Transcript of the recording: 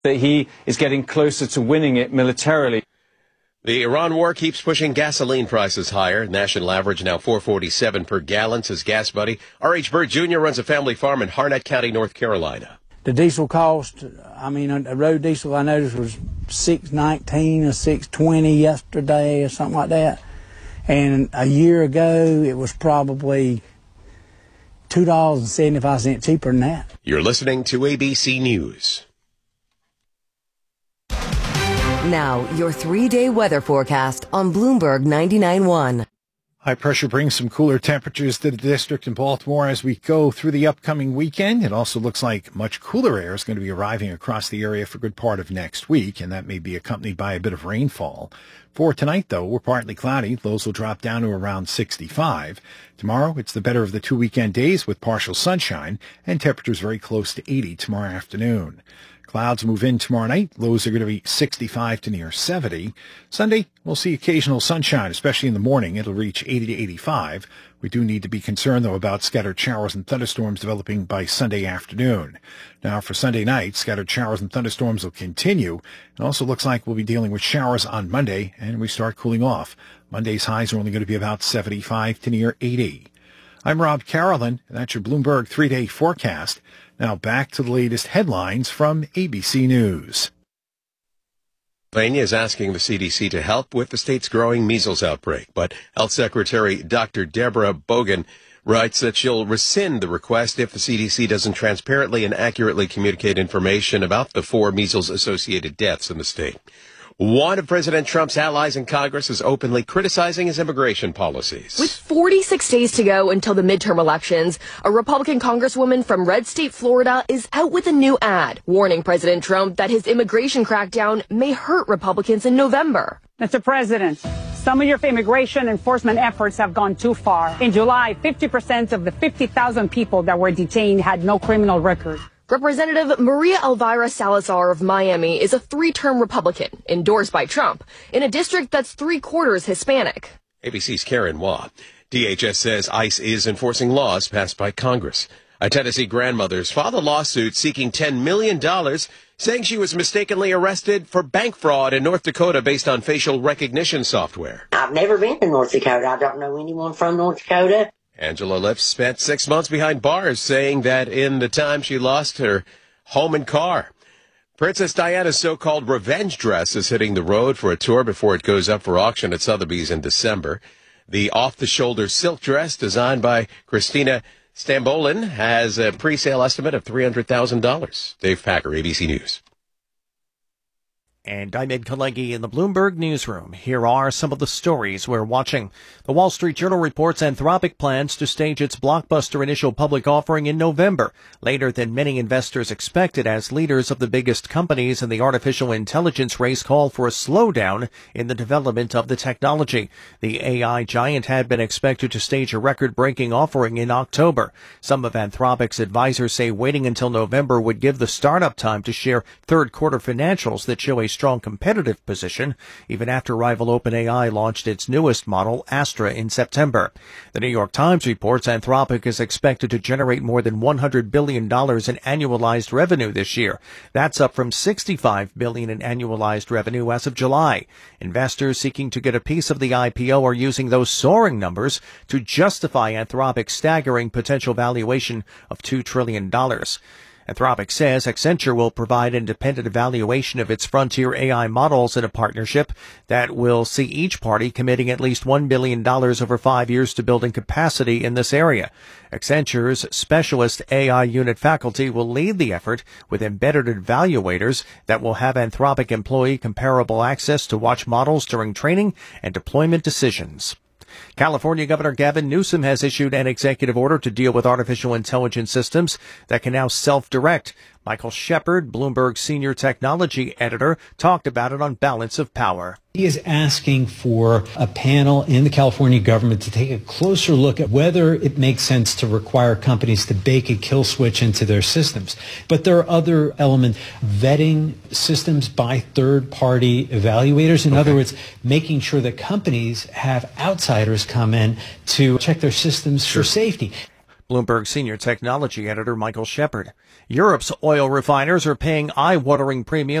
that he is getting closer to winning it militarily. The Iran war keeps pushing gasoline prices higher. National average now $4.47 per gallon, says Gas Buddy. R.H. Bird Jr. runs a family farm in Harnett County, North Carolina. The diesel cost, a road diesel I noticed was $6.19 or $6.20 yesterday or something like that. And a year ago, it was probably $2.75 cheaper than that. You're listening to ABC News. Now, your 3-day weather forecast on Bloomberg 99.1. High pressure brings some cooler temperatures to the district in Baltimore as we go through the upcoming weekend. It also looks like much cooler air is going to be arriving across the area for a good part of next week, and that may be accompanied by a bit of rainfall. For tonight, though, we're partly cloudy. Lows will drop down to around 65. Tomorrow, it's the better of the 2 weekend days with partial sunshine, and temperatures very close to 80 tomorrow afternoon. Clouds move in tomorrow night. Lows are going to be 65 to near 70. Sunday, we'll see occasional sunshine, especially in the morning. It'll reach 80 to 85. We do need to be concerned, though, about scattered showers and thunderstorms developing by Sunday afternoon. Now, for Sunday night, scattered showers and thunderstorms will continue. It also looks like we'll be dealing with showers on Monday, and we start cooling off. Monday's highs are only going to be about 75 to near 80. I'm Rob Carolyn, and that's your Bloomberg 3-day forecast. Now back to the latest headlines from ABC News. Pennsylvania is asking the CDC to help with the state's growing measles outbreak, but Health Secretary Dr. Deborah Bogan writes that she'll rescind the request if the CDC doesn't transparently and accurately communicate information about the 4 measles-associated deaths in the state. One of President Trump's allies in Congress is openly criticizing his immigration policies. With 46 days to go until the midterm elections, a Republican congresswoman from Red State, Florida, is out with a new ad, warning President Trump that his immigration crackdown may hurt Republicans in November. Mr. President, some of your immigration enforcement efforts have gone too far. In July, 50% of the 50,000 people that were detained had no criminal record. Representative Maria Elvira Salazar of Miami is a 3-term Republican, endorsed by Trump, in a district that's 3/4 Hispanic. ABC's Karen Waugh. DHS says ICE is enforcing laws passed by Congress. A Tennessee grandmother's filed a lawsuit seeking $10 million, saying she was mistakenly arrested for bank fraud in North Dakota based on facial recognition software. I've never been to North Dakota. I don't know anyone from North Dakota. Angela Lips spent 6 months behind bars, saying that in the time she lost her home and car. Princess Diana's so-called revenge dress is hitting the road for a tour before it goes up for auction at Sotheby's in December. The off-the-shoulder silk dress, designed by Christina Stambolin, has a pre-sale estimate of $300,000. Dave Packer, ABC News. And I'm Ed Kalegi in the Bloomberg Newsroom. Here are some of the stories we're watching. The Wall Street Journal reports Anthropic plans to stage its blockbuster initial public offering in November, later than many investors expected, as leaders of the biggest companies in the artificial intelligence race call for a slowdown in the development of the technology. The AI giant had been expected to stage a record-breaking offering in October. Some of Anthropic's advisors say waiting until November would give the startup time to share third-quarter financials that show a strong competitive position, even after rival OpenAI launched its newest model, Astra, in September. The New York Times reports Anthropic is expected to generate more than $100 billion in annualized revenue this year. That's up from $65 billion in annualized revenue as of July. Investors seeking to get a piece of the IPO are using those soaring numbers to justify Anthropic's staggering potential valuation of $2 trillion. Anthropic says Accenture will provide independent evaluation of its frontier AI models in a partnership that will see each party committing at least $1 billion over 5 years to building capacity in this area. Accenture's specialist AI unit faculty will lead the effort with embedded evaluators that will have Anthropic employee comparable access to watch models during training and deployment decisions. California Governor Gavin Newsom has issued an executive order to deal with artificial intelligence systems that can now self-direct. Michael Shepard, Bloomberg senior technology editor, talked about it on Balance of Power. He is asking for a panel in the California government to take a closer look at whether it makes sense to require companies to bake a kill switch into their systems. But there are other elements, vetting systems by third-party evaluators. In other words, making sure that companies have outsiders come in to check their systems for safety. Bloomberg senior technology editor Michael Shepard. Europe's oil refiners are paying eye-watering premiums